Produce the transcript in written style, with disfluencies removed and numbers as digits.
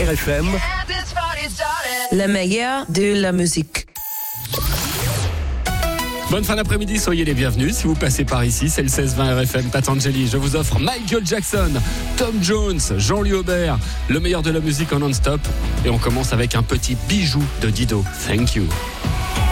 RFM, le meilleur de la musique. Bonne fin d'après-midi, soyez les bienvenus. Si vous passez par ici, c'est le 16-20 RFM Patangeli. Je vous offre Michael Jackson, Tom Jones, Jean-Louis Aubert, le meilleur de la musique en non-stop. Et on commence avec un petit bijou de Dido. Thank you.